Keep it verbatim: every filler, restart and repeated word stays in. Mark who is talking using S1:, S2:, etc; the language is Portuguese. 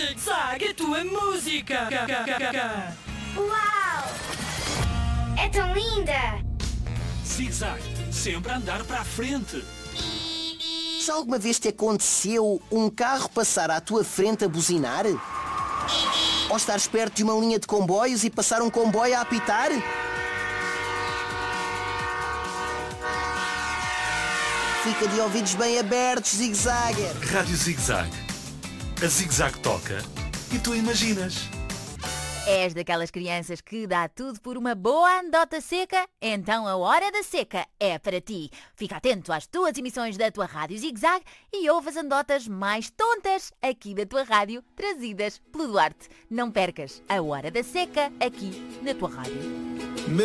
S1: Zag, a tua música!
S2: Uau! É tão linda!
S3: Zig-Zag, sempre a andar para a frente.
S4: Já alguma vez te aconteceu um carro passar à tua frente a buzinar? Ou estares perto de uma linha de comboios e passar um comboio a apitar? Fica de ouvidos bem abertos, Zig-Zagger.
S3: Rádio Zig-Zag. A Zig-Zag toca e tu imaginas.
S5: És daquelas crianças que dá tudo por uma boa anedota seca? Então a Hora da Seca é para ti. Fica atento às tuas emissões da tua Rádio Zig-Zag e ouve as anedotas mais tontas aqui da tua rádio, trazidas pelo Duarte. Não percas a Hora da Seca aqui na tua rádio.